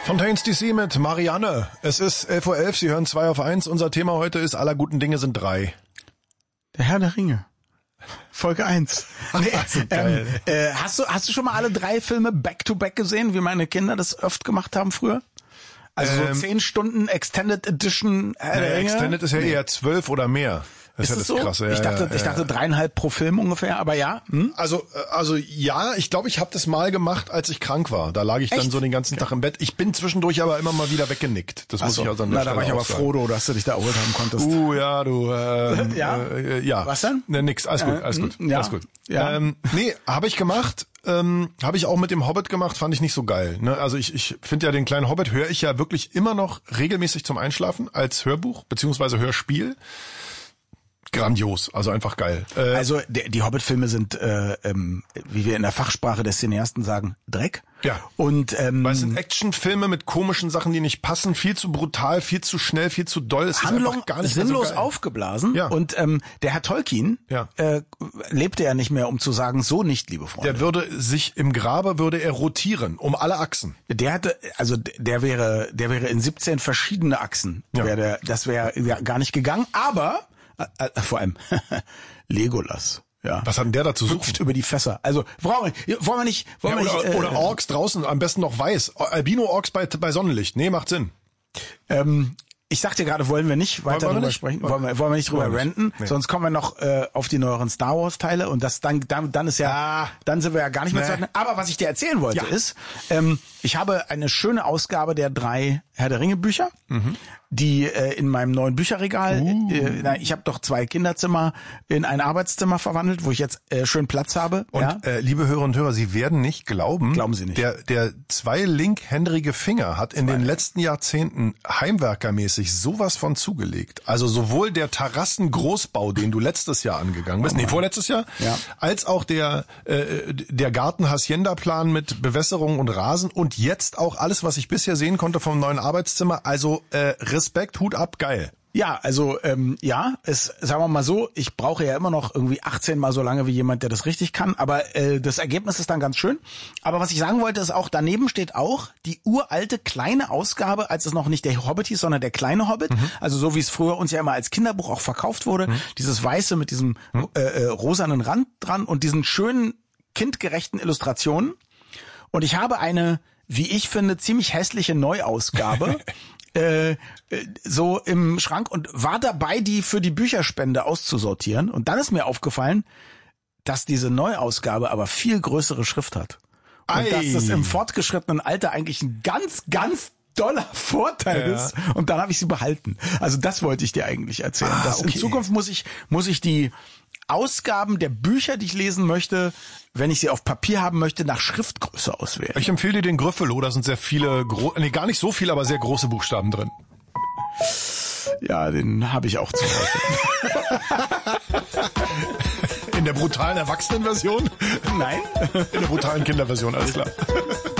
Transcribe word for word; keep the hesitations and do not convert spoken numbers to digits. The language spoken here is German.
Fontaines D C mit Marianne. Es ist elf Uhr elf, Sie hören zwei auf eins. Unser Thema heute ist, aller guten Dinge sind drei. Der Herr der Ringe. Folge eins. Nee, ähm, äh, hast du hast du schon mal alle drei Filme back-to-back gesehen, wie meine Kinder das oft gemacht haben früher? Also Ähm, so zehn Stunden Extended Edition Herr der Äh, Ringe? Extended ist ja Nee. eher zwölf oder mehr. Das Ist ist es ja so? das Krasse. Ja, ich dachte, ja, ich dachte ja. dreieinhalb pro Film ungefähr, aber ja. Hm? Also, äh, also ja, ich glaube, ich habe das mal gemacht, als ich krank war. Da lag ich dann Echt? so den ganzen Tag im Bett. Ich bin zwischendurch aber immer mal wieder weggenickt. Das muss Ach so. ich also an der Na, da Stelle war ich aber auch sagen. froh, du, dass du dich da erholt haben konntest. Uh, ja, du, ähm, Ja? Äh, ja. Was denn? Ne, nix, alles gut, Äh, alles gut, hm, ja. alles gut. Ja. Ähm, nee, habe ich gemacht, ähm, habe ich auch mit dem Hobbit gemacht, fand ich nicht so geil. Ne? Also ich, ich finde ja den kleinen Hobbit höre ich ja wirklich immer noch regelmäßig zum Einschlafen als Hörbuch beziehungsweise Hörspiel. Grandios, also einfach geil. Äh, Also die, die Hobbit-Filme sind, äh, ähm, wie wir in der Fachsprache des Cineasten sagen, Dreck. Ja. Und ähm, Weil es sind Actionfilme mit komischen Sachen, die nicht passen, viel zu brutal, viel zu schnell, viel zu doll. Es Handlung ist einfach gar nicht mehr sinnlos so geil. aufgeblasen. Ja. Und ähm, der Herr Tolkien Ja. äh, lebte ja nicht mehr, um zu sagen, so nicht, liebe Freunde. Der würde sich im Grabe würde er rotieren um alle Achsen. Der hatte, also der wäre, der wäre in siebzehn verschiedene Achsen. Ja. Wäre der, das wäre ja gar nicht gegangen. Aber äh, äh, vor allem Legolas. Ja. Was hat denn der dazu suchen? Hüpft über die Fässer. Also wollen wir, wollen wir nicht, wollen Ja, wir oder, nicht, äh, oder Orks draußen, am besten noch weiß. Albino-Orks bei, bei Sonnenlicht. Nee, macht Sinn. Ähm, ich sagte gerade, wollen wir nicht weiter Wollen wir drüber nicht? sprechen, wollen wir, wollen wir nicht drüber Wollen wir nicht. ranten, Nee. sonst kommen wir noch äh, auf die neueren Star Wars Teile und das dann dann dann ist ja Ah. dann sind wir ja gar nicht mehr Nee. Zeit. Aber was ich dir erzählen wollte Ja. ist, ähm, ich habe eine schöne Ausgabe der drei Herr der Ringe Bücher, Mhm. die äh, in meinem neuen Bücherregal, Uh. äh, na, ich habe doch zwei Kinderzimmer in ein Arbeitszimmer verwandelt, wo ich jetzt äh, schön Platz habe. Und ja? äh, liebe Hörer und Hörer, Sie werden nicht glauben. Glauben Sie nicht. Der, der zwei linkhändige Finger hat in den letzten Jahrzehnten heimwerkermäßig sowas von zugelegt. Also sowohl der Terrassengroßbau, den du letztes Jahr angegangen bist, nee, vorletztes Jahr, Ja. als auch der, äh, der Garten-Hacienda-Plan mit Bewässerung und Rasen und jetzt auch alles, was ich bisher sehen konnte vom neuen Arbeitszimmer. Also äh, Respekt, Hut ab, geil. Ja, also ähm, ja, es sagen wir mal so, ich brauche ja immer noch irgendwie achtzehn Mal so lange wie jemand, der das richtig kann, aber äh, das Ergebnis ist dann ganz schön. Aber was ich sagen wollte, ist auch, daneben steht auch die uralte kleine Ausgabe, als es noch nicht der Hobbit hieß, sondern der kleine Hobbit, Mhm. also so wie es früher uns ja immer als Kinderbuch auch verkauft wurde, Mhm. dieses weiße mit diesem Mhm. äh, äh, rosanen Rand dran und diesen schönen kindgerechten Illustrationen. Und ich habe eine, wie ich finde, ziemlich hässliche Neuausgabe äh, äh, so im Schrank und war dabei, die für die Bücherspende auszusortieren. Und dann ist mir aufgefallen, dass diese Neuausgabe aber viel größere Schrift hat. Und Ei. dass das im fortgeschrittenen Alter eigentlich ein ganz, ganz doller Vorteil Ja. ist. Und dann habe ich sie behalten. Also das wollte ich dir eigentlich erzählen. Ah, dass okay. In Zukunft muss ich, muss ich die Ausgaben der Bücher, die ich lesen möchte, wenn ich sie auf Papier haben möchte, nach Schriftgröße auswählen. Ich empfehle dir den Gryffalo, da sind sehr viele, gro- nee, gar nicht so viele, aber sehr große Buchstaben drin. Ja, den habe ich auch zu Hause. In der brutalen Erwachsenenversion? Nein? In der brutalen Kinderversion, alles klar.